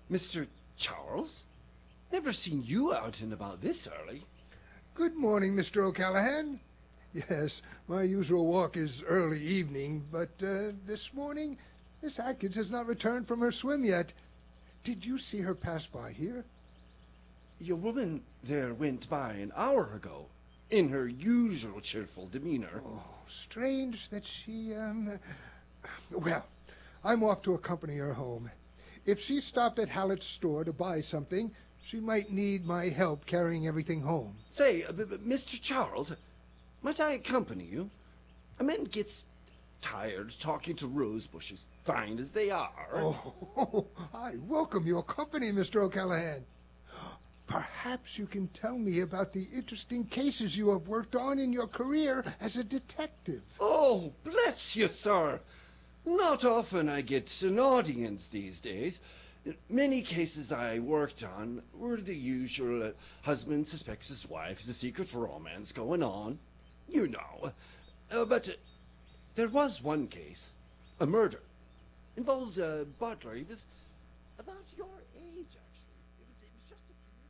Mr. Charles? Never seen you out and about this early. Good morning, Mr. O'Callahan. Yes, my usual walk is early evening, but this morning, Miss Atkins has not returned from her swim yet. Did you see her pass by here? Your woman there went by an hour ago, in her usual cheerful demeanor. Oh, strange that she, Well, I'm off to accompany her home. If she stopped at Hallett's store to buy something, she might need my help carrying everything home. Say, Mr. Charles, might I accompany you? A man gets tired talking to rose bushes, fine as they are. Oh, I welcome your company, Mr. O'Callahan. Perhaps you can tell me about the interesting cases you have worked on in your career as a detective. Oh, bless you, sir. Not often I get an audience these days. Many cases I worked on were the usual husband suspects his wife, the secret romance going on. You know. But there was one case, a murder. Involved a butler. He was about your age, actually. It was just a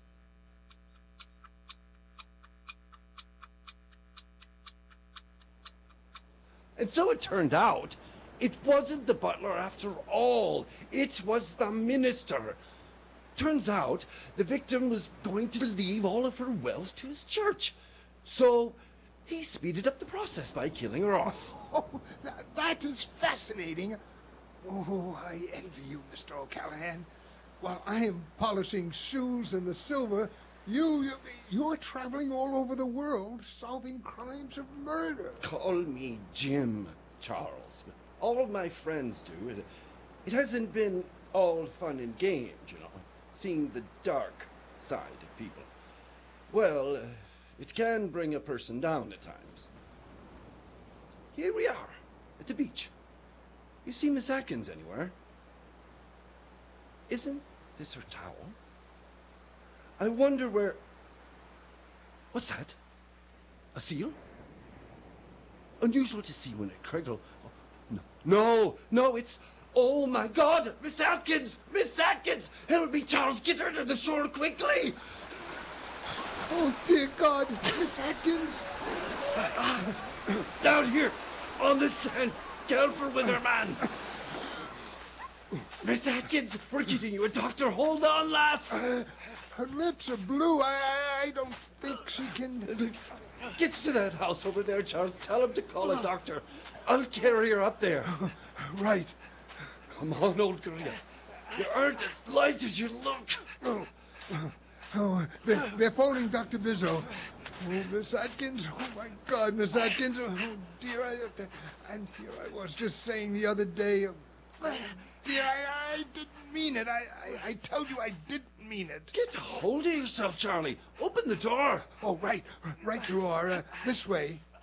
few years. And so it turned out, it wasn't the butler after all. It was the minister. Turns out the victim was going to leave all of her wealth to his church. So he speeded up the process by killing her off. Oh, that is fascinating. Oh, I envy you, Mr. O'Callahan. While I am polishing shoes in the silver, you're traveling all over the world solving crimes of murder. Call me Jim, Charles. All of my friends do. It hasn't been all fun and games, you know, seeing the dark side of people. Well, it can bring a person down at times. Here we are, at the beach. You see Miss Atkins anywhere? Isn't this her towel? I wonder where... What's that? A seal? Unusual to see one at Craignell. No, it's... Oh, my God! Miss Atkins! Miss Atkins! Help me, Charles! Get her to the shore quickly! Oh, dear God! Miss Atkins! Down here! On the sand! Careful with her, man! Miss Atkins! We're getting you a doctor! Hold on, lass! Her lips are blue. I don't think she can... Get to that house over there, Charles. Tell him to call a doctor. I'll carry her up there. Right. Come on, old girl. You aren't as light as you look. Oh, they're phoning Dr. Bizzo. Oh, Miss Atkins. Oh, my God, Miss Atkins. Oh, dear. And here I was just saying the other day... dear, I didn't mean it. I told you I didn't mean it. Get a hold of yourself, Charlie. Open the door. Oh, right. Right you are. This way.